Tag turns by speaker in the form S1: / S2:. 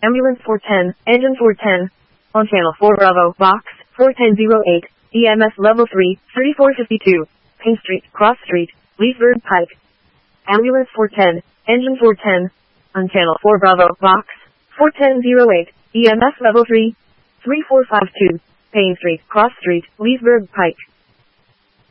S1: Ambulance 410, Engine 410. On Channel 4 Bravo, Box 4108, EMS Level 3, 3452, Payne Street, Cross Street, Leesburg Pike. Ambulance 410, Engine 410. On Channel 4 Bravo, Box 4108, EMS Level 3, 3452, Payne Street, Cross Street, Leesburg Pike.